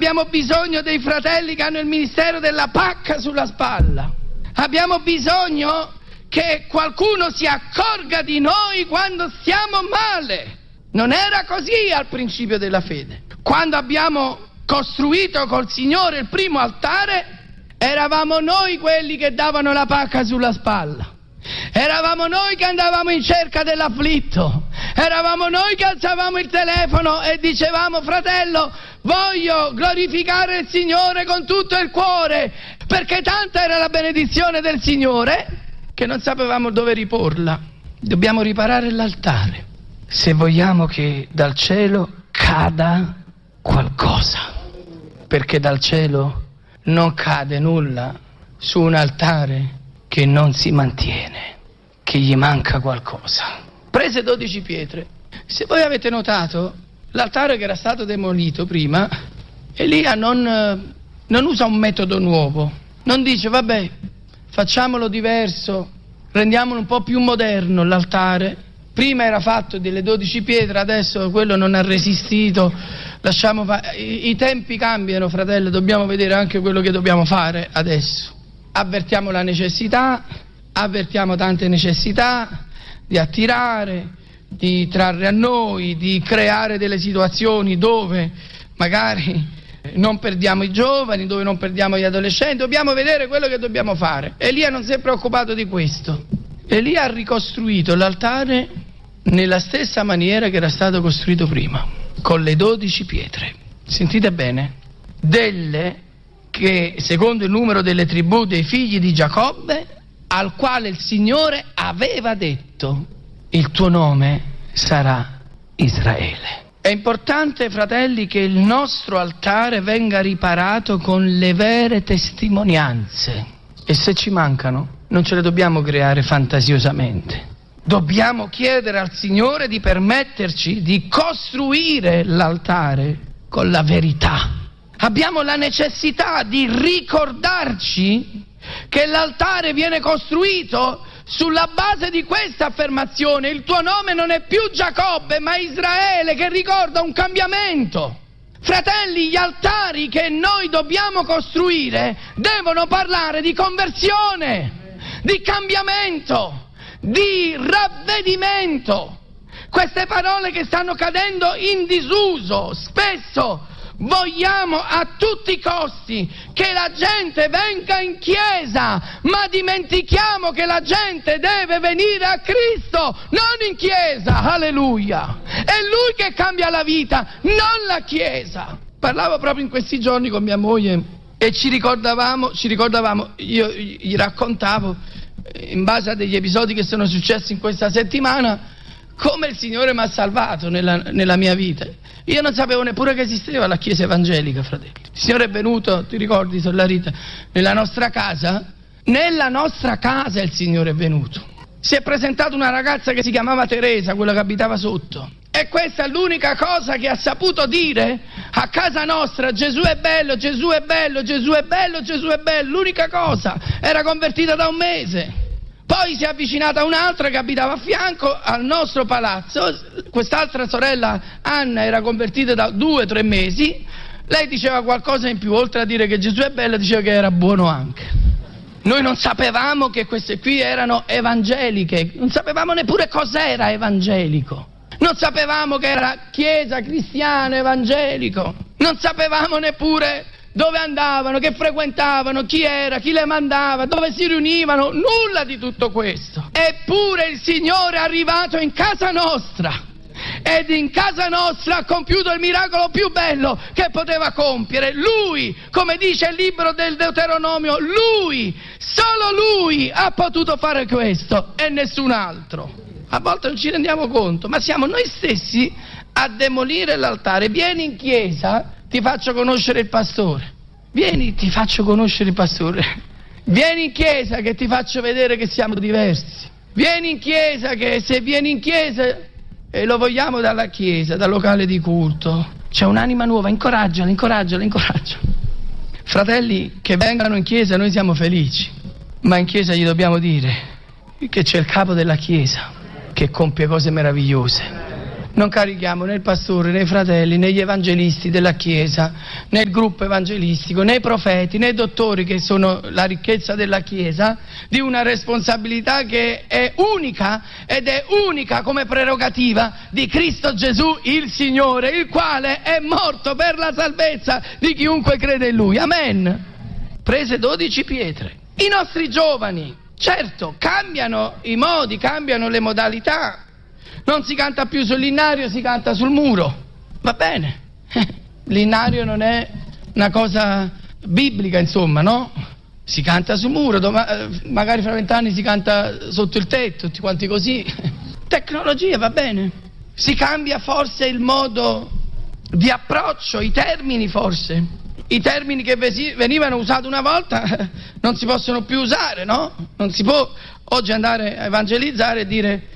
abbiamo bisogno dei fratelli che hanno il ministero della pacca sulla spalla. Abbiamo bisogno che qualcuno si accorga di noi quando stiamo male. Non era così al principio della fede. Quando abbiamo costruito col Signore il primo altare, eravamo noi quelli che davano la pacca sulla spalla. Eravamo noi che andavamo in cerca dell'afflitto. Eravamo noi che alzavamo il telefono e dicevamo: fratello, voglio glorificare il Signore con tutto il cuore, perché tanta era la benedizione del Signore che non sapevamo dove riporla. Dobbiamo riparare l'altare se vogliamo che dal cielo cada qualcosa, perché dal cielo non cade nulla su un altare che non si mantiene, che gli manca qualcosa. Prese 12 pietre. Se voi avete notato, l'altare che era stato demolito prima, Elia non usa un metodo nuovo, non dice vabbè, facciamolo diverso, rendiamolo un po' più moderno l'altare. Prima era fatto delle 12 pietre, adesso quello non ha resistito, lasciamo i tempi cambiano, fratello, dobbiamo vedere anche quello che dobbiamo fare adesso. Avvertiamo la necessità, avvertiamo tante necessità di attirare, di trarre a noi, di creare delle situazioni dove magari non perdiamo i giovani, dove non perdiamo gli adolescenti. Dobbiamo vedere quello che dobbiamo fare. Elia non si è preoccupato di questo. Elia ha ricostruito l'altare nella stessa maniera che era stato costruito prima, con le 12 pietre. Sentite bene, delle che secondo il numero delle tribù dei figli di Giacobbe, al quale il Signore aveva detto: il tuo nome sarà Israele. È importante, fratelli, che il nostro altare venga riparato con le vere testimonianze, e se ci mancano non ce le dobbiamo creare fantasiosamente. Dobbiamo chiedere al Signore di permetterci di costruire l'altare con la verità. Abbiamo la necessità di ricordarci che l'altare viene costruito sulla base di questa affermazione: il tuo nome non è più Giacobbe ma Israele, che ricorda un cambiamento. Fratelli, gli altari che noi dobbiamo costruire devono parlare di conversione, di cambiamento, di ravvedimento. Queste parole che stanno cadendo in disuso spesso. Vogliamo a tutti i costi che la gente venga in chiesa, ma dimentichiamo che la gente deve venire a Cristo, non in chiesa, alleluia. È Lui che cambia la vita, non la chiesa. Parlavo proprio in questi giorni con mia moglie e ci ricordavamo, io gli raccontavo, in base a degli episodi che sono successi in questa settimana, come il Signore mi ha salvato nella mia vita. Io non sapevo neppure che esisteva la chiesa evangelica, fratelli. Il Signore è venuto, ti ricordi, Sorella Rita, nella nostra casa? Nella nostra casa il Signore è venuto. Si è presentata una ragazza che si chiamava Teresa, quella che abitava sotto. E questa è l'unica cosa che ha saputo dire a casa nostra: Gesù è bello, Gesù è bello, Gesù è bello, Gesù è bello. L'unica cosa, era convertita da un mese. Poi si è avvicinata un'altra che abitava a fianco al nostro palazzo. Quest'altra sorella, Anna, era convertita da 2 o 3 mesi. Lei diceva qualcosa in più, oltre a dire che Gesù è bello, diceva che era buono anche. Noi non sapevamo che queste qui erano evangeliche, non sapevamo neppure cos'era evangelico. Non sapevamo che era chiesa cristiano evangelico. Non sapevamo neppure dove andavano, che frequentavano, chi era, chi le mandava, dove si riunivano, nulla di tutto questo. Eppure il Signore è arrivato in casa nostra ed in casa nostra ha compiuto il miracolo più bello che poteva compiere. Lui, come dice il libro del Deuteronomio, Lui, solo Lui ha potuto fare questo e nessun altro. A volte non ci rendiamo conto, ma siamo noi stessi a demolire l'altare. Vieni in chiesa, ti faccio conoscere il pastore. Vieni, ti faccio conoscere il pastore. Vieni in chiesa che ti faccio vedere che siamo diversi. Vieni in chiesa, che se vieni in chiesa e lo vogliamo dalla chiesa, dal locale di culto, c'è un'anima nuova, incoraggiala. Fratelli, che vengano in chiesa noi siamo felici, ma in chiesa gli dobbiamo dire che c'è il capo della chiesa che compie cose meravigliose. non carichiamo né il pastore, né i fratelli, né gli evangelisti della Chiesa, né il gruppo evangelistico, né i profeti, né i dottori, che sono la ricchezza della Chiesa, di una responsabilità che è unica, ed è unica come prerogativa di Cristo Gesù il Signore, il quale è morto per la salvezza di chiunque crede in Lui. Amen. Prese 12 pietre. I nostri giovani, certo, cambiano i modi, cambiano le modalità. Non si canta più sull'innario, si canta sul muro. Va bene. L'innario non è una cosa biblica, insomma, no? Si canta sul muro, magari fra 20 anni si canta sotto il tetto, tutti quanti così. Tecnologia, va bene. Si cambia forse il modo di approccio, i termini forse. I termini che venivano usati una volta non si possono più usare, no? Non si può oggi andare a evangelizzare e dire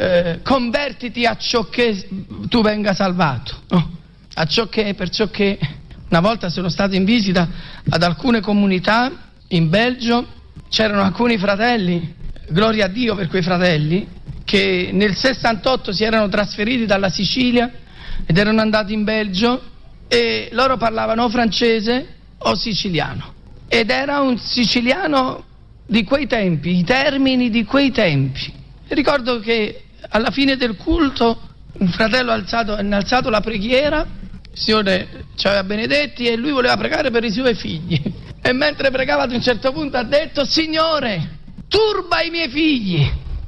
convertiti a ciò che tu venga salvato, no? A ciò che, perciò che. Una volta sono stato in visita ad alcune comunità in Belgio, c'erano alcuni fratelli, gloria a Dio per quei fratelli, che nel 68 si erano trasferiti dalla Sicilia ed erano andati in Belgio, e loro parlavano o francese o siciliano, ed era un siciliano di quei tempi, i termini di quei tempi. E ricordo che alla fine del culto un fratello ha innalzato la preghiera, il Signore ci aveva benedetti e lui voleva pregare per i suoi figli, e mentre pregava ad un certo punto ha detto: Signore, turba i miei figli,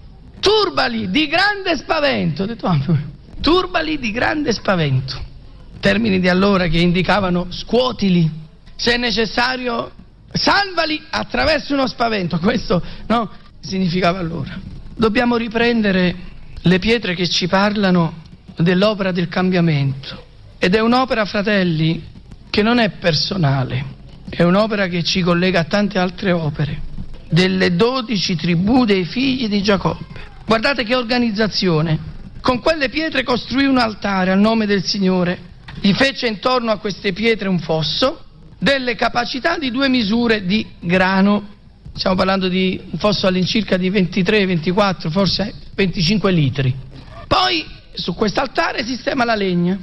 turbali di grande spavento. Ho detto, turbali di grande spavento. Termini di allora che indicavano scuotili, se è necessario salvali attraverso uno spavento. Questo, no, significava allora. Dobbiamo riprendere le pietre che ci parlano dell'opera del cambiamento, ed è un'opera, fratelli, che non è personale, è un'opera che ci collega a tante altre opere delle 12 tribù dei figli di Giacobbe. Guardate che organizzazione. Con quelle pietre costruì un altare al nome del Signore. Gli fece intorno a queste pietre un fosso delle capacità di 2 misure di grano. Stiamo parlando di un fosso all'incirca di 23, 24, forse 25 litri. Poi su quest'altare sistema la legna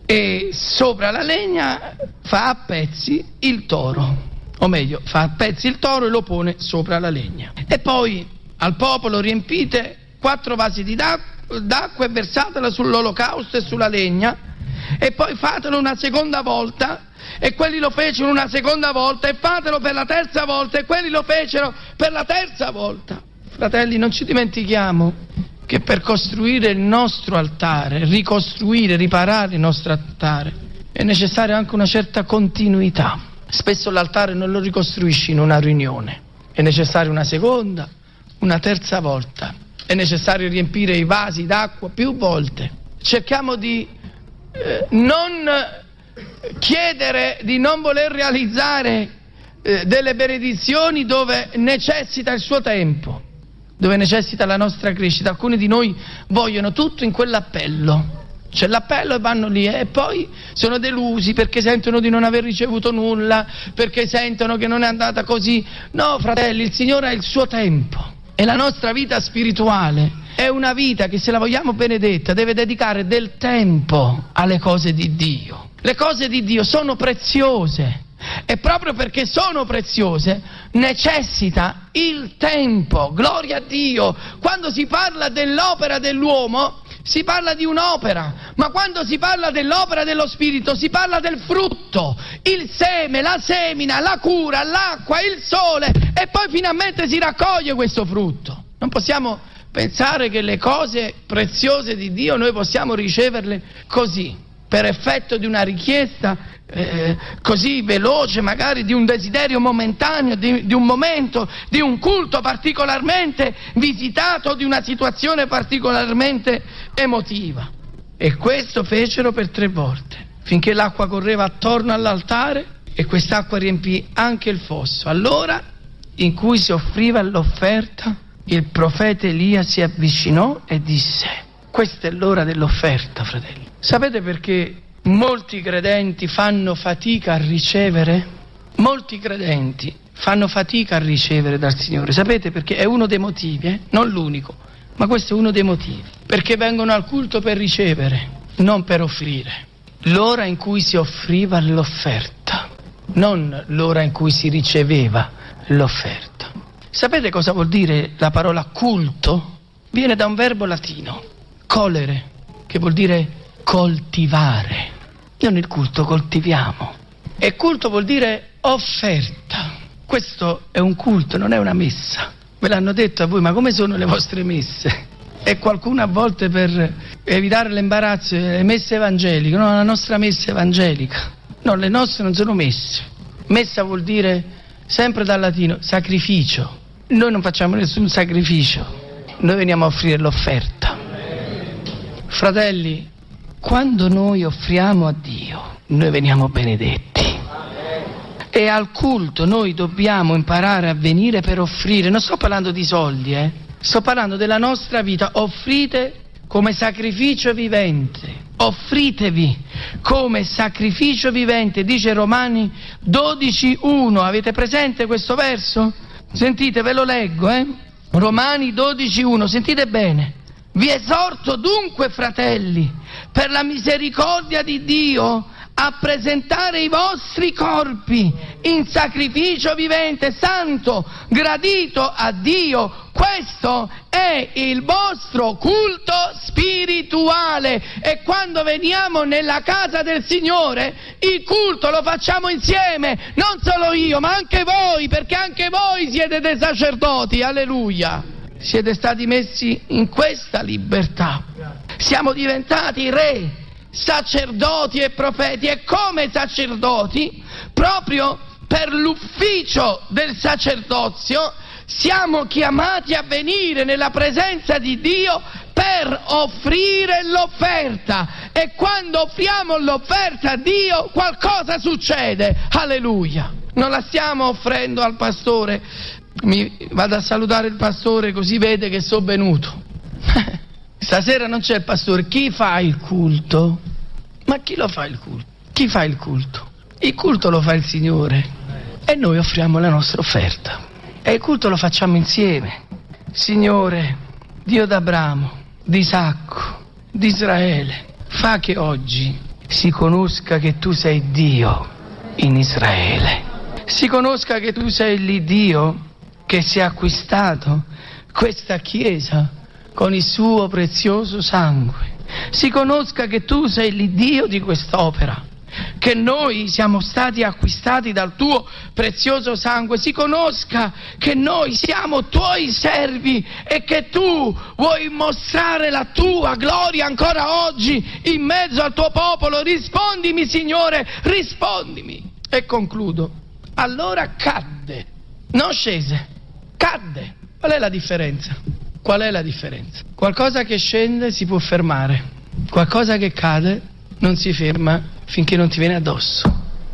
e sopra la legna fa a pezzi il toro, o meglio, fa a pezzi il toro e lo pone sopra la legna. E poi al popolo: riempite 4 vasi d'acqua e versatela sull'olocausto e sulla legna, e poi fatelo una seconda volta. E quelli lo fecero una seconda volta, e fatelo per la terza volta, e quelli lo fecero per la terza volta. Fratelli, non ci dimentichiamo che per costruire il nostro altare, ricostruire, riparare il nostro altare, è necessaria anche una certa continuità. Spesso l'altare non lo ricostruisci in una riunione, è necessaria una seconda, una terza volta, è necessario riempire i vasi d'acqua più volte. Cerchiamo di non chiedere, di non voler realizzare delle benedizioni dove necessita il suo tempo, dove necessita la nostra crescita. Alcuni di noi vogliono tutto in quell'appello. C'è l'appello e vanno lì, e poi sono delusi perché sentono di non aver ricevuto nulla, perché sentono che non è andata così. No, fratelli, il Signore ha il suo tempo, e la nostra vita spirituale è una vita che, se la vogliamo benedetta, deve dedicare del tempo alle cose di Dio. Le cose di Dio sono preziose, e proprio perché sono preziose necessita il tempo. Gloria a Dio. Quando si parla dell'opera dell'uomo si parla di un'opera, ma quando si parla dell'opera dello Spirito si parla del frutto, il seme, la semina, la cura, l'acqua, il sole, e poi finalmente si raccoglie questo frutto. Non possiamo pensare che le cose preziose di Dio noi possiamo riceverle così, per effetto di una richiesta così veloce, magari di un desiderio momentaneo, di un momento, di un culto particolarmente visitato, di una situazione particolarmente emotiva. E questo fecero per 3 volte, finché l'acqua correva attorno all'altare, e quest'acqua riempì anche il fosso. Allora, in cui si offriva l'offerta, il profeta Elia si avvicinò e disse: questa è l'ora dell'offerta, fratelli. Sapete perché molti credenti fanno fatica a ricevere? Molti credenti fanno fatica a ricevere dal Signore. Sapete perché? È uno dei motivi, non l'unico, ma questo è uno dei motivi. Perché vengono al culto per ricevere, non per offrire. L'ora in cui si offriva l'offerta, non l'ora in cui si riceveva l'offerta. Sapete cosa vuol dire la parola culto? Viene da un verbo latino, colere, che vuol dire coltivare. Non il culto, coltiviamo. E culto vuol dire offerta. Questo è un culto, non è una messa. Ve l'hanno detto a voi, ma come sono le vostre messe? E qualcuno a volte, per evitare l'imbarazzo, le messe evangeliche. No, la nostra messa evangelica. No, le nostre non sono messe. Messa vuol dire, sempre dal latino, sacrificio. Noi non facciamo nessun sacrificio, noi veniamo a offrire l'offerta. Fratelli, quando noi offriamo a Dio, noi veniamo benedetti. E al culto noi dobbiamo imparare a venire per offrire. Non sto parlando di soldi, sto parlando della nostra vita. Offrite come sacrificio vivente. Offritevi come sacrificio vivente, dice Romani 12:1. Avete presente questo verso? Sentite, ve lo leggo, Romani 12:1, sentite bene. Vi esorto dunque, fratelli, per la misericordia di Dio, a presentare i vostri corpi in sacrificio vivente, santo, gradito a Dio. Questo è il vostro culto spirituale. E quando veniamo nella casa del Signore, il culto lo facciamo insieme, non solo io, ma anche voi, perché anche voi siete dei sacerdoti, alleluia. Siete stati messi in questa libertà. Siamo diventati re, sacerdoti e profeti, e come sacerdoti, proprio per l'ufficio del sacerdozio, siamo chiamati a venire nella presenza di Dio per offrire l'offerta. E quando offriamo l'offerta a Dio, qualcosa succede, alleluia. Non la stiamo offrendo al pastore, mi vado a salutare il pastore così vede che sono venuto. Stasera non c'è il pastore, chi fa il culto? Ma chi lo fa il culto? Chi fa il culto? Il culto lo fa il Signore e noi offriamo la nostra offerta e il culto lo facciamo insieme. Signore, Dio d'Abramo, di Isacco, di Israele, fa che oggi si conosca che tu sei Dio in Israele, si conosca che tu sei l'Iddio che si è acquistato questa Chiesa con il suo prezioso sangue. Si conosca che tu sei l'Iddio di quest'opera, che noi siamo stati acquistati dal tuo prezioso sangue. Si conosca che noi siamo tuoi servi e che tu vuoi mostrare la tua gloria ancora oggi in mezzo al tuo popolo. Rispondimi, Signore, rispondimi. E concludo. Allora cadde, non scese, cadde. Qual è la differenza? Qual è la differenza? Qualcosa che scende si può fermare, qualcosa che cade non si ferma finché non ti viene addosso.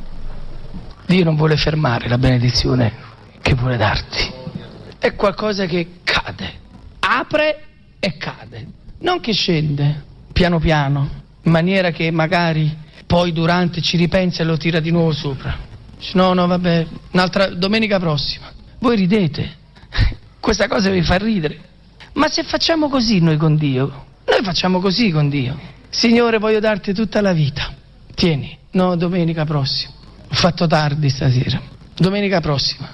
Dio non vuole fermare la benedizione che vuole darti. È qualcosa che cade, apre e cade, non che scende piano piano, in maniera che magari poi durante ci ripensa e lo tira di nuovo sopra. No, vabbè, un'altra domenica prossima. Voi ridete, questa cosa vi fa ridere. Ma se facciamo così noi con Dio, noi facciamo così con Dio. Signore, voglio darti tutta la vita. Tieni, no, domenica prossima. Ho fatto tardi stasera. Domenica prossima.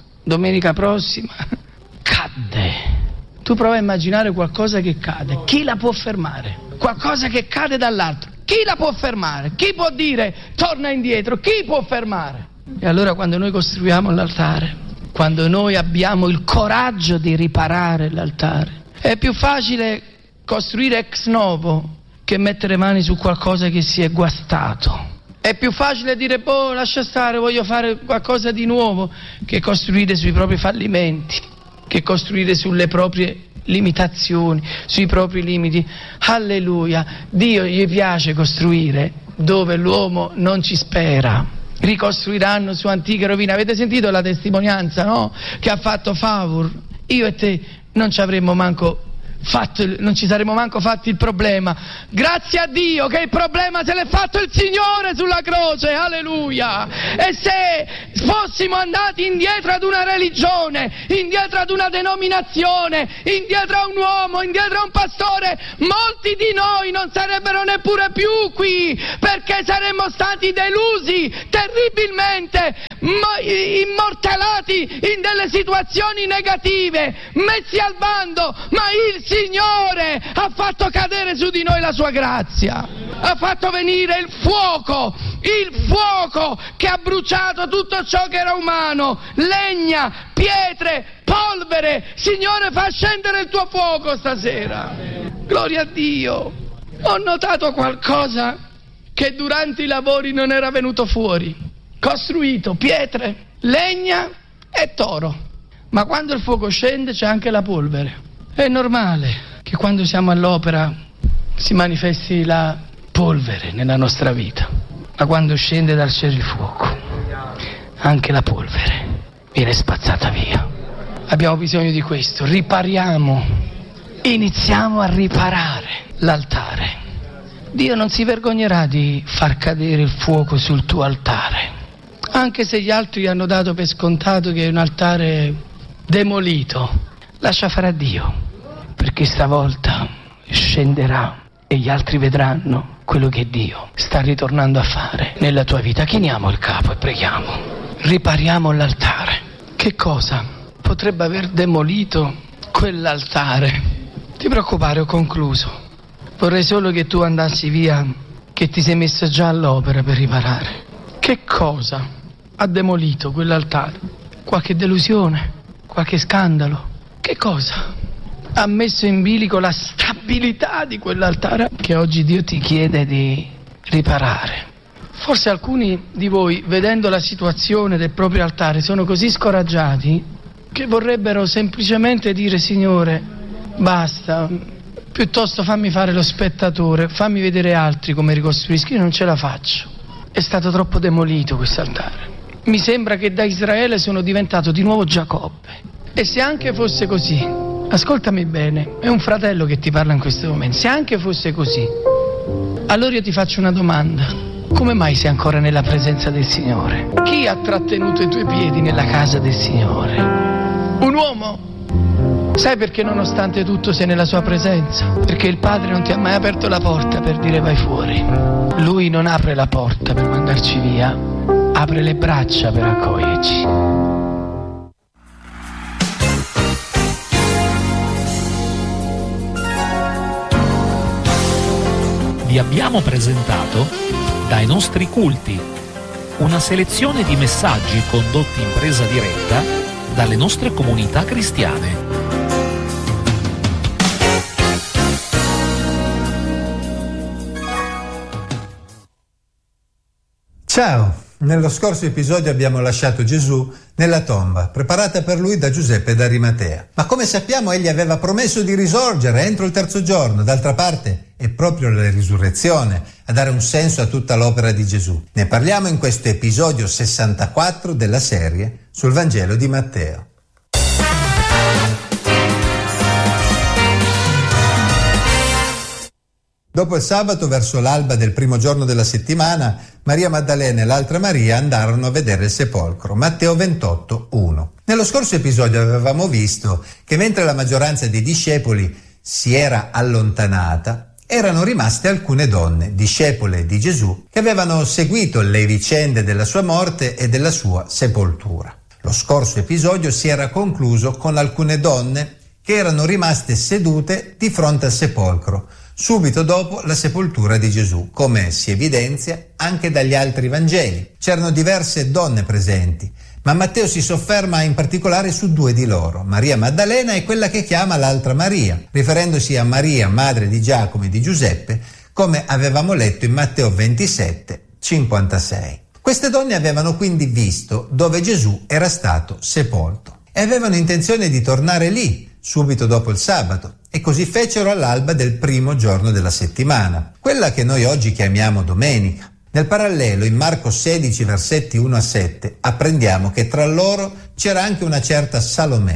Cadde. Tu prova a immaginare qualcosa che cade. Chi la può fermare? Qualcosa che cade dall'alto. Chi la può fermare? Chi può dire torna indietro? Chi può fermare? E allora quando noi costruiamo l'altare, quando noi abbiamo il coraggio di riparare l'altare, è più facile costruire ex novo che mettere mani su qualcosa che si è guastato. È più facile dire, lascia stare, voglio fare qualcosa di nuovo, che costruire sui propri fallimenti, che costruire sulle proprie limitazioni, sui propri limiti. Alleluia, Dio gli piace costruire dove l'uomo non ci spera. Ricostruiranno su antiche rovine. Avete sentito la testimonianza, no? Che ha fatto Favur? Io e te non ci avremmo manco non ci saremmo manco fatti il problema. Grazie a Dio che il problema se l'è fatto il Signore sulla croce, alleluia. E se fossimo andati indietro ad una religione, indietro ad una denominazione, indietro a un uomo, indietro a un pastore, molti di noi non sarebbero neppure più qui, perché saremmo stati delusi terribilmente, immortalati in delle situazioni negative, messi al bando, ma il Signore ha fatto cadere su di noi la sua grazia, ha fatto venire il fuoco che ha bruciato tutto ciò che era umano, legna, pietre, polvere. Signore, fa scendere il tuo fuoco stasera. Gloria a Dio. Ho notato qualcosa che durante i lavori non era venuto fuori. Costruito pietre, legna e toro, ma quando il fuoco scende c'è anche la polvere. È normale che quando siamo all'opera si manifesti la polvere nella nostra vita, ma quando scende dal cielo il fuoco, anche la polvere viene spazzata via. Abbiamo bisogno di questo, iniziamo a riparare l'altare. Dio non si vergognerà di far cadere il fuoco sul tuo altare, anche se gli altri hanno dato per scontato che è un altare demolito. Lascia fare a Dio, perché stavolta scenderà e gli altri vedranno quello che Dio sta ritornando a fare nella tua vita. Chiniamo il capo e preghiamo. Ripariamo l'altare. Che cosa potrebbe aver demolito quell'altare? Ti preoccupare, ho concluso. Vorrei solo che tu andassi via, che ti sei messo già all'opera per riparare. Che cosa ha demolito quell'altare? Qualche delusione? Qualche scandalo? Che cosa ha messo in bilico la stabilità di quell'altare che oggi Dio ti chiede di riparare? Forse alcuni di voi, vedendo la situazione del proprio altare, sono così scoraggiati che vorrebbero semplicemente dire: Signore, basta, piuttosto fammi fare lo spettatore, fammi vedere altri come ricostruisco. Io non ce la faccio, è stato troppo demolito questo altare. Mi sembra che da Israele sono diventato di nuovo Giacobbe. E se anche fosse così, ascoltami bene, è un fratello che ti parla in questo momento, se anche fosse così, allora io ti faccio una domanda: come mai sei ancora nella presenza del Signore? Chi ha trattenuto i tuoi piedi nella casa del Signore? Un uomo? Sai perché nonostante tutto sei nella sua presenza? Perché il Padre non ti ha mai aperto la porta per dire vai fuori. Lui non apre la porta per mandarci via, apre le braccia per accoglierci. Vi abbiamo presentato Dai nostri culti, una selezione di messaggi condotti in presa diretta dalle nostre comunità cristiane. Ciao! Nello scorso episodio abbiamo lasciato Gesù nella tomba, preparata per lui da Giuseppe d'Arimatea. Ma come sappiamo, egli aveva promesso di risorgere entro il terzo giorno. D'altra parte, è proprio la risurrezione a dare un senso a tutta l'opera di Gesù. Ne parliamo in questo episodio 64 della serie sul Vangelo di Matteo. Dopo il sabato, verso l'alba del primo giorno della settimana, Maria Maddalena e l'altra Maria andarono a vedere il sepolcro. Matteo 28, 1. Nello scorso episodio avevamo visto che mentre la maggioranza dei discepoli si era allontanata, erano rimaste alcune donne, discepole di Gesù, che avevano seguito le vicende della sua morte e della sua sepoltura. Lo scorso episodio si era concluso con alcune donne che erano rimaste sedute di fronte al sepolcro, subito dopo la sepoltura di Gesù, come si evidenzia anche dagli altri Vangeli. C'erano diverse donne presenti, ma Matteo si sofferma in particolare su due di loro, Maria Maddalena e quella che chiama l'altra Maria, riferendosi a Maria, madre di Giacomo e di Giuseppe, come avevamo letto in Matteo 27, 56. Queste donne avevano quindi visto dove Gesù era stato sepolto e avevano intenzione di tornare lì, subito dopo il sabato, e così fecero all'alba del primo giorno della settimana, quella che noi oggi chiamiamo domenica. Nel parallelo, in Marco 16, versetti 1 a 7, apprendiamo che tra loro c'era anche una certa Salomè,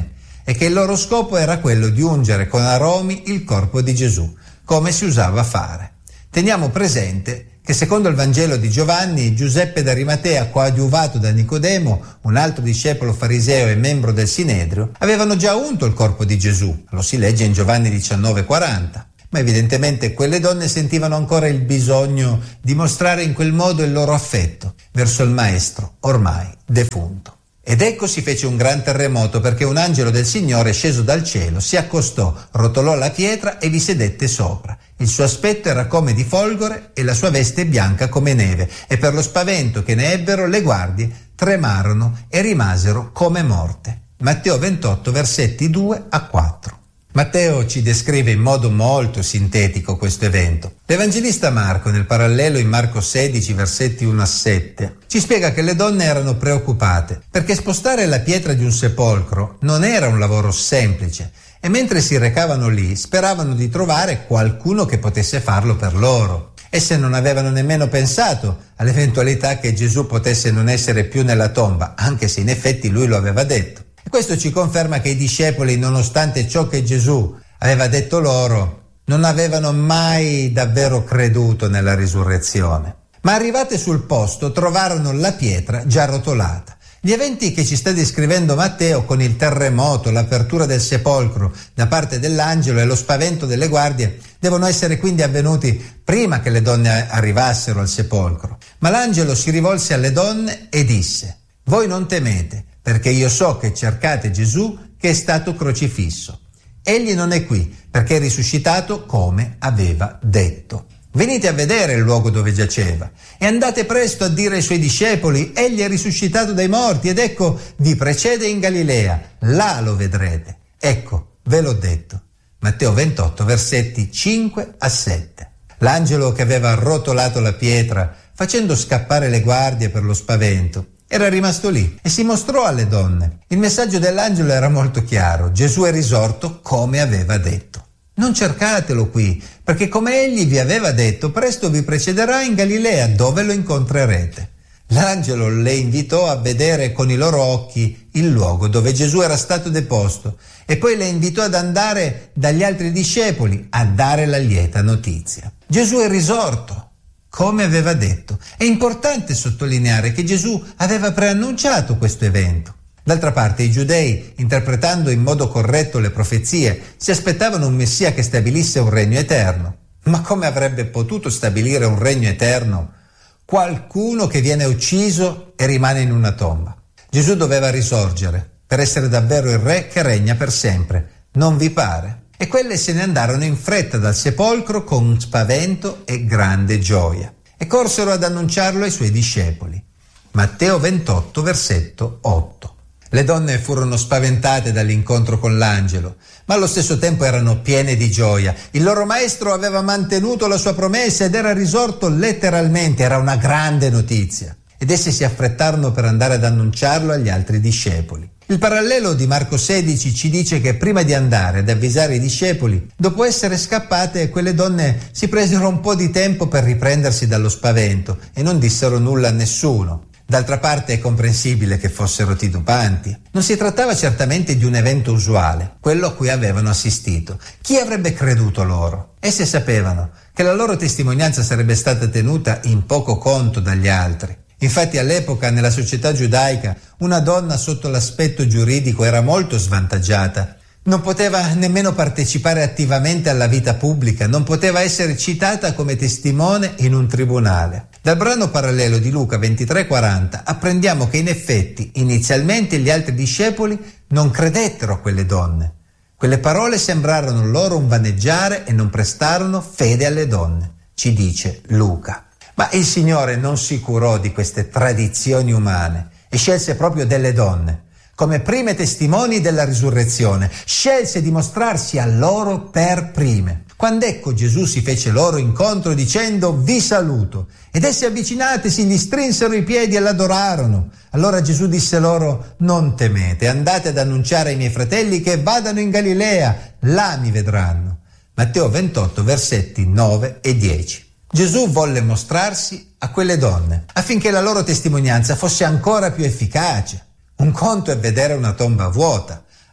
e che il loro scopo era quello di ungere con aromi il corpo di Gesù, come si usava fare. Teniamo presente che secondo il Vangelo di Giovanni, Giuseppe d'Arimatea, coadiuvato da Nicodemo, un altro discepolo fariseo e membro del Sinedrio, avevano già unto il corpo di Gesù. Lo si legge in Giovanni 19,40. Ma evidentemente quelle donne sentivano ancora il bisogno di mostrare in quel modo il loro affetto verso il Maestro ormai defunto. Ed ecco si fece un gran terremoto, perché un angelo del Signore, sceso dal cielo, si accostò, rotolò la pietra e vi sedette sopra. Il suo aspetto era come di folgore e la sua veste bianca come neve, e per lo spavento che ne ebbero le guardie tremarono e rimasero come morte. Matteo 28, versetti 2-4. Matteo ci descrive in modo molto sintetico questo evento. L'Evangelista Marco, nel parallelo in Marco 16, versetti 1-7, ci spiega che le donne erano preoccupate, perché spostare la pietra di un sepolcro non era un lavoro semplice, e mentre si recavano lì speravano di trovare qualcuno che potesse farlo per loro. Esse non avevano nemmeno pensato all'eventualità che Gesù potesse non essere più nella tomba, anche se in effetti lui lo aveva detto. E questo ci conferma che i discepoli, nonostante ciò che Gesù aveva detto loro, non avevano mai davvero creduto nella risurrezione. Ma arrivate sul posto trovarono la pietra già rotolata. Gli eventi che ci sta descrivendo Matteo, con il terremoto, l'apertura del sepolcro da parte dell'angelo e lo spavento delle guardie, devono essere quindi avvenuti prima che le donne arrivassero al sepolcro. Ma l'angelo si rivolse alle donne e disse: «Voi non temete, perché io so che cercate Gesù che è stato crocifisso. Egli non è qui, perché è risuscitato come aveva detto. Venite a vedere il luogo dove giaceva e andate presto a dire ai suoi discepoli: egli è risuscitato dai morti ed ecco vi precede in Galilea, là lo vedrete. Ecco, ve l'ho detto». Matteo 28, versetti 5-7. L'angelo che aveva rotolato la pietra, facendo scappare le guardie per lo spavento, era rimasto lì e si mostrò alle donne. Il messaggio dell'angelo era molto chiaro: Gesù è risorto come aveva detto. Non cercatelo qui, perché come egli vi aveva detto, presto vi precederà in Galilea, dove lo incontrerete. L'angelo le invitò a vedere con i loro occhi il luogo dove Gesù era stato deposto e poi le invitò ad andare dagli altri discepoli a dare la lieta notizia. Gesù è risorto, come aveva detto. È importante sottolineare che Gesù aveva preannunciato questo evento. D'altra parte i giudei, interpretando in modo corretto le profezie, si aspettavano un Messia che stabilisse un regno eterno. Ma come avrebbe potuto stabilire un regno eterno qualcuno che viene ucciso e rimane in una tomba? Gesù doveva risorgere per essere davvero il re che regna per sempre. Non vi pare? E quelle se ne andarono in fretta dal sepolcro con spavento e grande gioia e corsero ad annunciarlo ai suoi discepoli. Matteo 28, versetto 8. Le donne furono spaventate dall'incontro con l'angelo, ma allo stesso tempo erano piene di gioia. Il loro maestro aveva mantenuto la sua promessa ed era risorto letteralmente. Era una grande notizia. Ed essi si affrettarono per andare ad annunciarlo agli altri discepoli. Il parallelo di Marco 16 ci dice che prima di andare ad avvisare i discepoli, dopo essere scappate, quelle donne si presero un po' di tempo per riprendersi dallo spavento e non dissero nulla a nessuno. D'altra parte è comprensibile che fossero titubanti. Non si trattava certamente di un evento usuale, quello a cui avevano assistito. Chi avrebbe creduto loro? Esse sapevano che la loro testimonianza sarebbe stata tenuta in poco conto dagli altri. Infatti all'epoca nella società giudaica una donna sotto l'aspetto giuridico era molto svantaggiata. Non poteva nemmeno partecipare attivamente alla vita pubblica, non poteva essere citata come testimone in un tribunale. Dal brano parallelo di Luca 23,40 apprendiamo che in effetti inizialmente gli altri discepoli non credettero a quelle donne. Quelle parole sembrarono loro un vaneggiare e non prestarono fede alle donne, ci dice Luca. Ma il Signore non si curò di queste tradizioni umane e scelse proprio delle donne come prime testimoni della risurrezione. Scelse di mostrarsi a loro per prime. Quando ecco Gesù si fece loro incontro dicendo: vi saluto, ed esse avvicinatesi gli strinsero i piedi e l'adorarono. Allora Gesù disse loro: non temete, andate ad annunciare ai miei fratelli che vadano in Galilea, là mi vedranno. Matteo 28 versetti 9 e 10. Gesù volle mostrarsi a quelle donne affinché la loro testimonianza fosse ancora più efficace. Un conto è vedere una tomba vuota,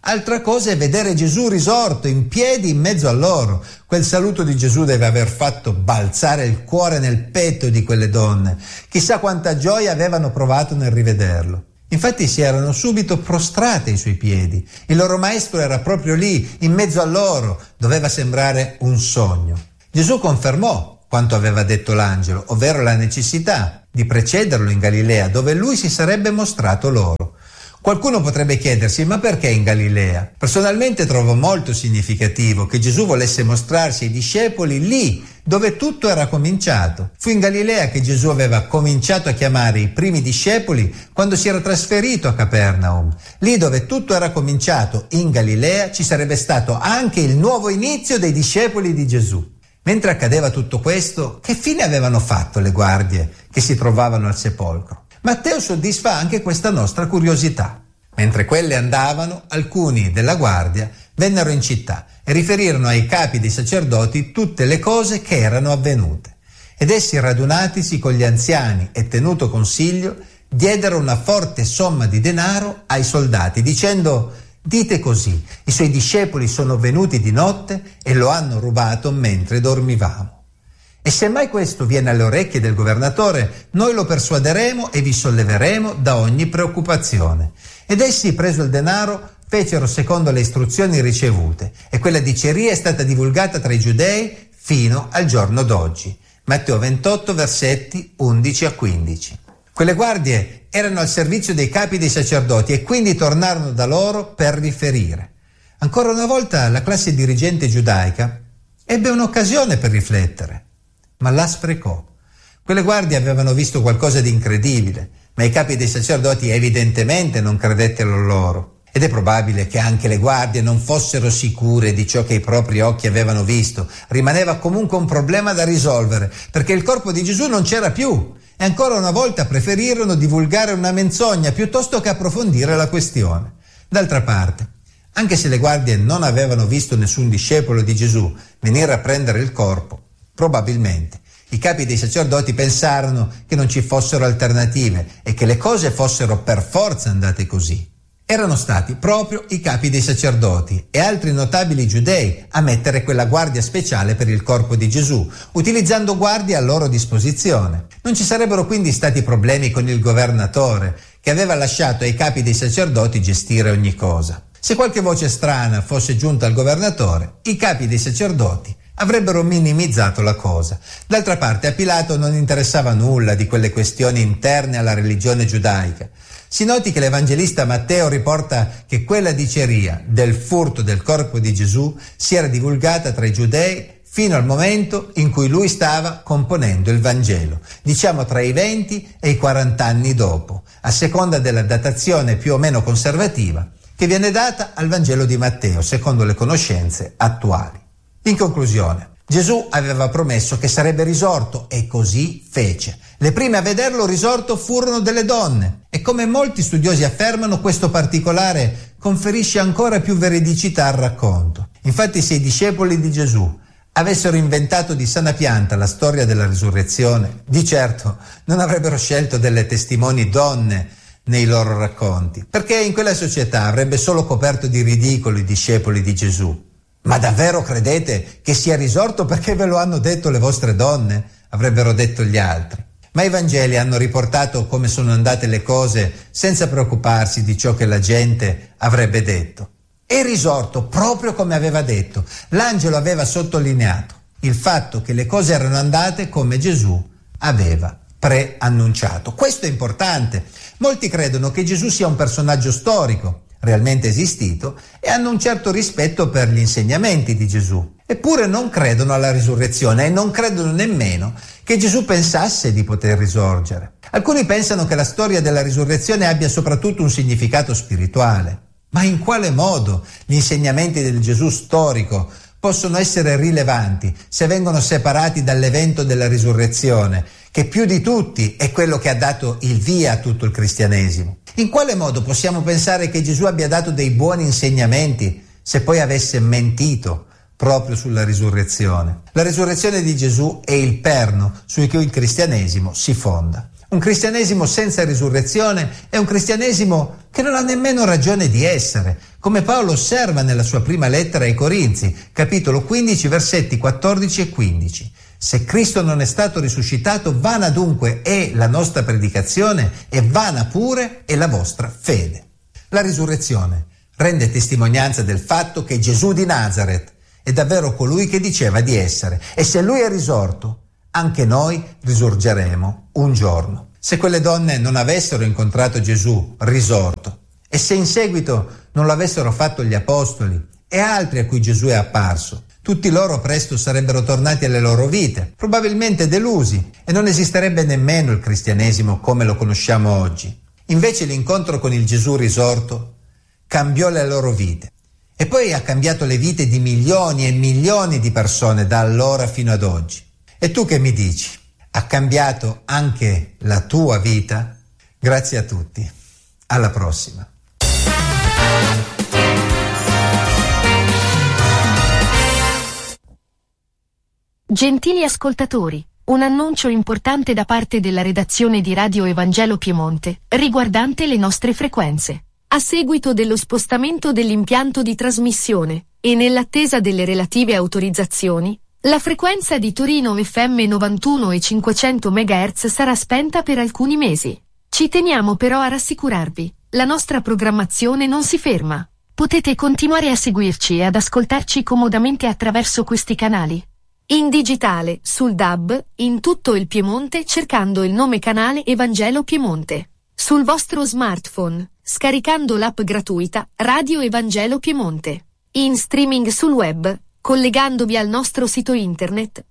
Altra cosa è vedere Gesù risorto in piedi in mezzo a loro. Quel saluto di Gesù deve aver fatto balzare il cuore nel petto di quelle donne. Chissà quanta gioia avevano provato nel rivederlo. Infatti si erano subito prostrate ai suoi piedi. Il loro maestro era proprio lì, in mezzo a loro. Doveva sembrare un sogno. Gesù confermò quanto aveva detto l'angelo, ovvero la necessità di precederlo in Galilea, dove lui si sarebbe mostrato loro. Qualcuno potrebbe chiedersi, ma perché in Galilea? Personalmente trovo molto significativo che Gesù volesse mostrarsi ai discepoli lì, dove tutto era cominciato. Fu in Galilea che Gesù aveva cominciato a chiamare i primi discepoli quando si era trasferito a Capernaum. Lì dove tutto era cominciato, in Galilea, ci sarebbe stato anche il nuovo inizio dei discepoli di Gesù. Mentre accadeva tutto questo, che fine avevano fatto le guardie che si trovavano al sepolcro? Matteo soddisfa anche questa nostra curiosità. Mentre quelle andavano, alcuni della guardia vennero in città e riferirono ai capi dei sacerdoti tutte le cose che erano avvenute. Ed essi, radunatisi con gli anziani e tenuto consiglio, diedero una forte somma di denaro ai soldati, dicendo: «Dite così, i suoi discepoli sono venuti di notte e lo hanno rubato mentre dormivamo. E se mai questo viene alle orecchie del governatore, noi lo persuaderemo e vi solleveremo da ogni preoccupazione». Ed essi, preso il denaro, fecero secondo le istruzioni ricevute, e quella diceria è stata divulgata tra i giudei fino al giorno d'oggi. Matteo 28, versetti 11 a 15. Quelle guardie erano al servizio dei capi dei sacerdoti e quindi tornarono da loro per riferire. Ancora una volta la classe dirigente giudaica ebbe un'occasione per riflettere, ma la sprecò. Quelle guardie avevano visto qualcosa di incredibile, ma i capi dei sacerdoti evidentemente non credettero loro. Ed è probabile che anche le guardie non fossero sicure di ciò che i propri occhi avevano visto. Rimaneva comunque un problema da risolvere, perché il corpo di Gesù non c'era più. E ancora una volta preferirono divulgare una menzogna piuttosto che approfondire la questione. D'altra parte, anche se le guardie non avevano visto nessun discepolo di Gesù venire a prendere il corpo, probabilmente i capi dei sacerdoti pensarono che non ci fossero alternative e che le cose fossero per forza andate così. Erano stati proprio i capi dei sacerdoti e altri notabili giudei a mettere quella guardia speciale per il corpo di Gesù, utilizzando guardie a loro disposizione. Non ci sarebbero quindi stati problemi con il governatore, che aveva lasciato ai capi dei sacerdoti gestire ogni cosa. Se qualche voce strana fosse giunta al governatore, i capi dei sacerdoti avrebbero minimizzato la cosa. D'altra parte, a Pilato non interessava nulla di quelle questioni interne alla religione giudaica. Si noti che l'evangelista Matteo riporta che quella diceria del furto del corpo di Gesù si era divulgata tra i giudei fino al momento in cui lui stava componendo il Vangelo, diciamo tra i 20 e i 40 anni dopo, a seconda della datazione più o meno conservativa che viene data al Vangelo di Matteo, secondo le conoscenze attuali. In conclusione, Gesù aveva promesso che sarebbe risorto e così fece. Le prime a vederlo risorto furono delle donne e, come molti studiosi affermano, questo particolare conferisce ancora più veridicità al racconto. Infatti, se i discepoli di Gesù avessero inventato di sana pianta la storia della risurrezione, di certo non avrebbero scelto delle testimoni donne nei loro racconti, perché in quella società avrebbe solo coperto di ridicolo i discepoli di Gesù. «Ma davvero credete che sia risorto perché ve lo hanno detto le vostre donne?» avrebbero detto gli altri. Ma i Vangeli hanno riportato come sono andate le cose senza preoccuparsi di ciò che la gente avrebbe detto. È risorto proprio come aveva detto. L'angelo aveva sottolineato il fatto che le cose erano andate come Gesù aveva preannunciato. Questo è importante. Molti credono che Gesù sia un personaggio storico, realmente esistito, e hanno un certo rispetto per gli insegnamenti di Gesù. Eppure non credono alla risurrezione e non credono nemmeno che Gesù pensasse di poter risorgere. Alcuni pensano che la storia della risurrezione abbia soprattutto un significato spirituale. Ma in quale modo gli insegnamenti del Gesù storico possono essere rilevanti se vengono separati dall'evento della risurrezione, che più di tutti è quello che ha dato il via a tutto il cristianesimo? In quale modo possiamo pensare che Gesù abbia dato dei buoni insegnamenti se poi avesse mentito proprio sulla risurrezione? La risurrezione di Gesù è il perno su cui il cristianesimo si fonda. Un cristianesimo senza risurrezione è un cristianesimo che non ha nemmeno ragione di essere, come Paolo osserva nella sua prima lettera ai Corinzi, capitolo 15, versetti 14 e 15. Se Cristo non è stato risuscitato, vana dunque è la nostra predicazione e vana pure è la vostra fede. La risurrezione rende testimonianza del fatto che Gesù di Nazaret è davvero colui che diceva di essere, e se lui è risorto, anche noi risorgeremo un giorno. Se quelle donne non avessero incontrato Gesù risorto, e se in seguito non l'avessero fatto gli apostoli e altri a cui Gesù è apparso, tutti loro presto sarebbero tornati alle loro vite, probabilmente delusi, e non esisterebbe nemmeno il cristianesimo come lo conosciamo oggi. Invece l'incontro con il Gesù risorto cambiò le loro vite, e poi ha cambiato le vite di milioni e milioni di persone da allora fino ad oggi. E tu che mi dici? Ha cambiato anche la tua vita? Grazie a tutti. Alla prossima. Gentili ascoltatori, un annuncio importante da parte della redazione di Radio Evangelo Piemonte, riguardante le nostre frequenze. A seguito dello spostamento dell'impianto di trasmissione, e nell'attesa delle relative autorizzazioni, la frequenza di Torino FM 91 e 500 MHz sarà spenta per alcuni mesi. Ci teniamo però a rassicurarvi, la nostra programmazione non si ferma. Potete continuare a seguirci e ad ascoltarci comodamente attraverso questi canali. In digitale, sul DAB, in tutto il Piemonte cercando il nome canale Evangelo Piemonte. Sul vostro smartphone, scaricando l'app gratuita Radio Evangelo Piemonte. In streaming sul web, collegandovi al nostro sito internet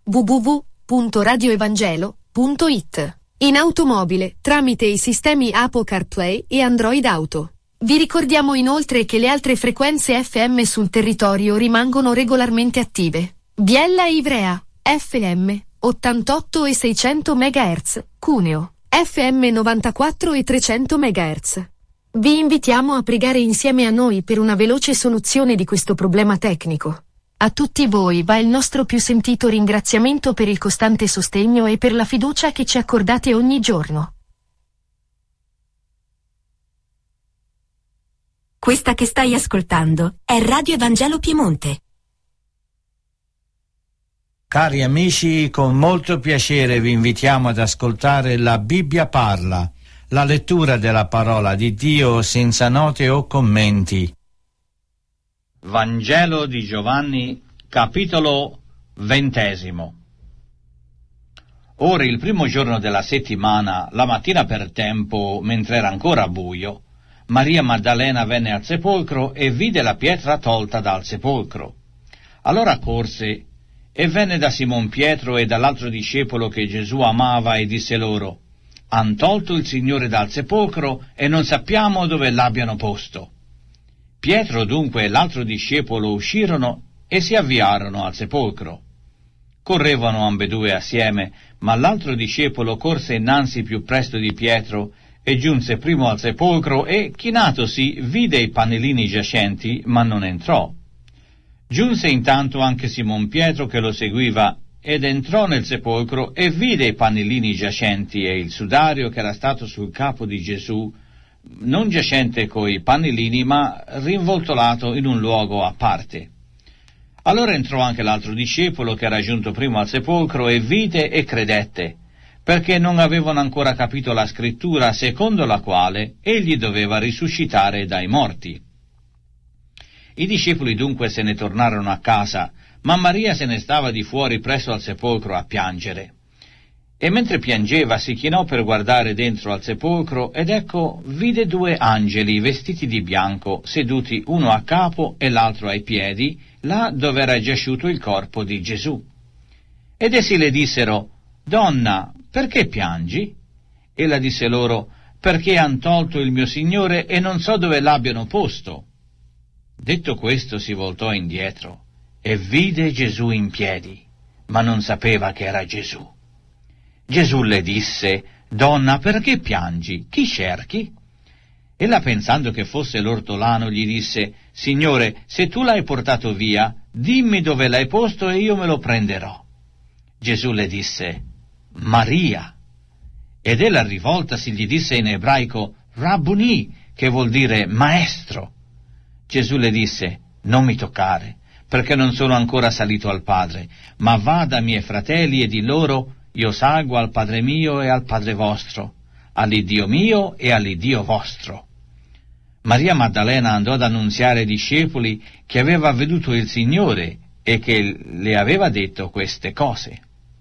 www.radioevangelo.it. In automobile, tramite i sistemi Apple CarPlay e Android Auto. Vi ricordiamo inoltre che le altre frequenze FM sul territorio rimangono regolarmente attive. Biella e Ivrea, FM, 88 e 600 MHz, Cuneo, FM 94 e 300 MHz. Vi invitiamo a pregare insieme a noi per una veloce soluzione di questo problema tecnico. A tutti voi va il nostro più sentito ringraziamento per il costante sostegno e per la fiducia che ci accordate ogni giorno. Questa che stai ascoltando è Radio Evangelo Piemonte. Cari amici, con molto piacere vi invitiamo ad ascoltare La Bibbia parla, la lettura della parola di Dio senza note o commenti. Vangelo di Giovanni, capitolo 20. Ora, il primo giorno della settimana, la mattina per tempo, mentre era ancora buio, Maria Maddalena venne al sepolcro e vide la pietra tolta dal sepolcro. Allora corse e venne da Simon Pietro e dall'altro discepolo che Gesù amava e disse loro: «Han tolto il Signore dal sepolcro e non sappiamo dove l'abbiano posto». Pietro dunque e l'altro discepolo uscirono e si avviarono al sepolcro. Correvano ambedue assieme, ma l'altro discepolo corse innanzi più presto di Pietro e giunse primo al sepolcro e, chinatosi, vide i pannellini giacenti, ma non entrò. Giunse intanto anche Simon Pietro che lo seguiva ed entrò nel sepolcro e vide i pannellini giacenti e il sudario che era stato sul capo di Gesù, non giacente coi pannellini, ma rinvoltolato in un luogo a parte. Allora entrò anche l'altro discepolo che era giunto primo al sepolcro e vide e credette, perché non avevano ancora capito la scrittura secondo la quale egli doveva risuscitare dai morti. I discepoli dunque se ne tornarono a casa, ma Maria se ne stava di fuori presso al sepolcro a piangere. E mentre piangeva si chinò per guardare dentro al sepolcro ed ecco vide due angeli vestiti di bianco, seduti uno a capo e l'altro ai piedi, là dove era giaciuto il corpo di Gesù. Ed essi le dissero: «Donna, perché piangi?» Ella disse loro: «Perché han tolto il mio Signore e non so dove l'abbiano posto». Detto questo si voltò indietro e vide Gesù in piedi, ma non sapeva che era Gesù. Gesù le disse: «Donna, perché piangi? Chi cerchi?» Ella, pensando che fosse l'ortolano, gli disse: «Signore, se tu l'hai portato via, dimmi dove l'hai posto e io me lo prenderò». Gesù le disse: «Maria». Ed ella, rivoltasi, gli disse in ebraico: «Rabbuni», che vuol dire maestro. Gesù le disse: non mi toccare, perché non sono ancora salito al Padre, ma va da miei fratelli e di loro: io salgo al Padre mio e al Padre vostro, all'Iddio mio e all'Iddio vostro. Maria Maddalena andò ad annunziare ai discepoli che aveva veduto il Signore e che le aveva detto queste cose.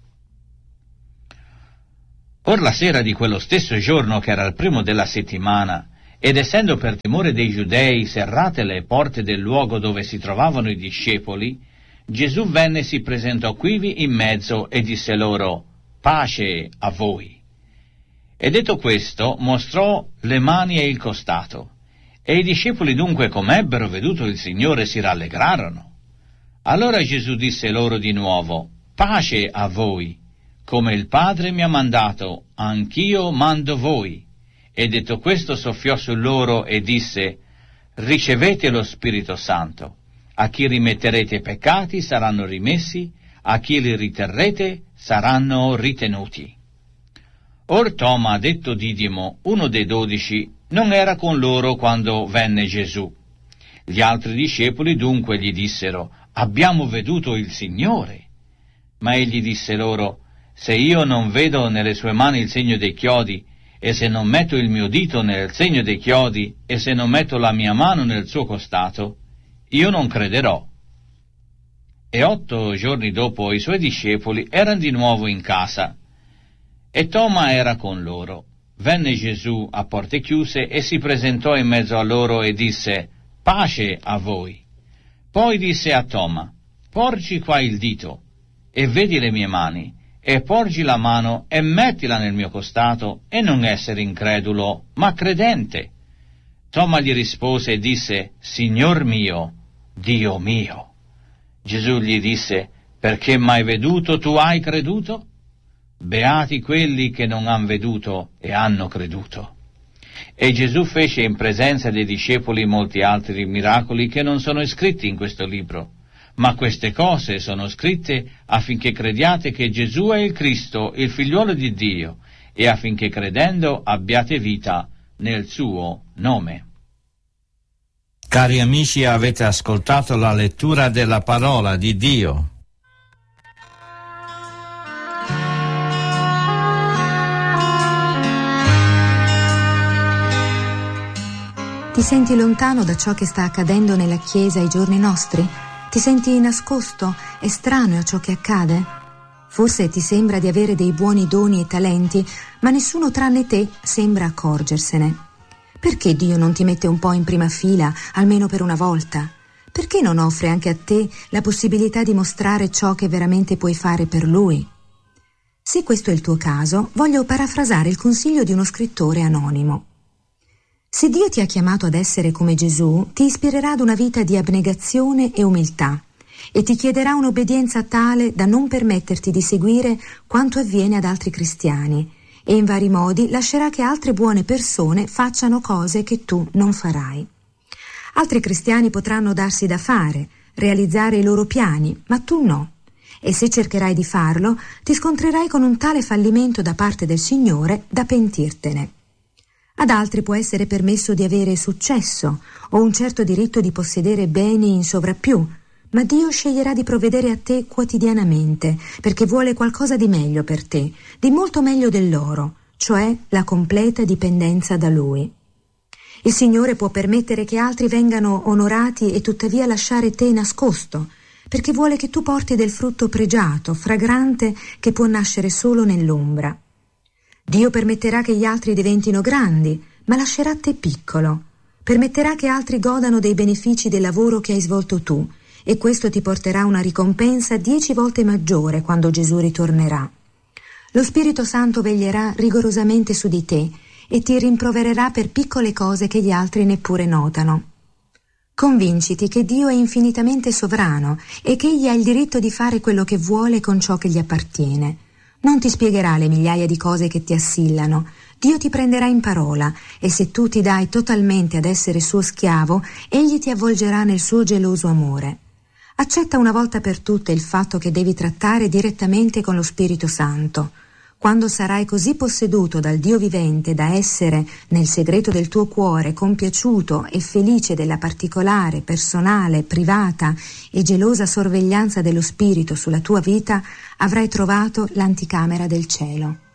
Or la sera di quello stesso giorno, che era il primo della settimana, ed essendo per timore dei giudei serrate le porte del luogo dove si trovavano i discepoli, Gesù venne e si presentò quivi in mezzo e disse loro: pace a voi. E detto questo, mostrò le mani e il costato. E i discepoli dunque, come ebbero veduto il Signore, si rallegrarono. Allora Gesù disse loro di nuovo: pace a voi. Come il Padre mi ha mandato, anch'io mando voi. E detto questo soffiò su loro e disse: ricevete lo Spirito Santo. A chi rimetterete i peccati saranno rimessi, a chi li riterrete saranno ritenuti. Or Toma, detto Didimo, uno dei 12, non era con loro quando venne Gesù. Gli altri discepoli dunque gli dissero: abbiamo veduto il Signore. Ma egli disse loro: se io non vedo nelle sue mani il segno dei chiodi, e se non metto il mio dito nel segno dei chiodi, e se non metto la mia mano nel suo costato, io non crederò. E 8 giorni dopo i suoi discepoli erano di nuovo in casa, e Toma era con loro. Venne Gesù a porte chiuse e si presentò in mezzo a loro e disse: pace a voi. Poi disse a Toma: porgi qua il dito, e vedi le mie mani, e porgi la mano e mettila nel mio costato, e non essere incredulo, ma credente. Toma gli rispose e disse: Signor mio, Dio mio. Gesù gli disse: perché m'hai veduto tu hai creduto? Beati quelli che non han veduto e hanno creduto. E Gesù fece in presenza dei discepoli molti altri miracoli che non sono scritti in questo libro. Ma queste cose sono scritte affinché crediate che Gesù è il Cristo, il Figliuolo di Dio, e affinché credendo abbiate vita nel suo nome. Cari amici, avete ascoltato la lettura della parola di Dio. Ti senti lontano da ciò che sta accadendo nella Chiesa ai giorni nostri? Ti senti nascosto, estraneo a ciò che accade? Forse ti sembra di avere dei buoni doni e talenti, ma nessuno tranne te sembra accorgersene. Perché Dio non ti mette un po' in prima fila, almeno per una volta? Perché non offre anche a te la possibilità di mostrare ciò che veramente puoi fare per Lui? Se questo è il tuo caso, voglio parafrasare il consiglio di uno scrittore anonimo. Se Dio ti ha chiamato ad essere come Gesù, ti ispirerà ad una vita di abnegazione e umiltà e ti chiederà un'obbedienza tale da non permetterti di seguire quanto avviene ad altri cristiani e in vari modi lascerà che altre buone persone facciano cose che tu non farai. Altri cristiani potranno darsi da fare, realizzare i loro piani, ma tu no. E se cercherai di farlo, ti scontrerai con un tale fallimento da parte del Signore da pentirtene. Ad altri può essere permesso di avere successo o un certo diritto di possedere beni in sovrappiù, ma Dio sceglierà di provvedere a te quotidianamente perché vuole qualcosa di meglio per te, di molto meglio del loro, cioè la completa dipendenza da Lui. Il Signore può permettere che altri vengano onorati e tuttavia lasciare te nascosto, perché vuole che tu porti del frutto pregiato, fragrante, che può nascere solo nell'ombra. Dio permetterà che gli altri diventino grandi, ma lascerà te piccolo. Permetterà che altri godano dei benefici del lavoro che hai svolto tu, e questo ti porterà una ricompensa 10 volte maggiore quando Gesù ritornerà. Lo Spirito Santo veglierà rigorosamente su di te e ti rimprovererà per piccole cose che gli altri neppure notano. Convinciti che Dio è infinitamente sovrano e che Egli ha il diritto di fare quello che vuole con ciò che gli appartiene. Non ti spiegherà le migliaia di cose che ti assillano. Dio ti prenderà in parola e se tu ti dai totalmente ad essere suo schiavo, Egli ti avvolgerà nel suo geloso amore. Accetta una volta per tutte il fatto che devi trattare direttamente con lo Spirito Santo. Quando sarai così posseduto dal Dio vivente da essere, nel segreto del tuo cuore, compiaciuto e felice della particolare, personale, privata e gelosa sorveglianza dello Spirito sulla tua vita, avrai trovato l'anticamera del cielo.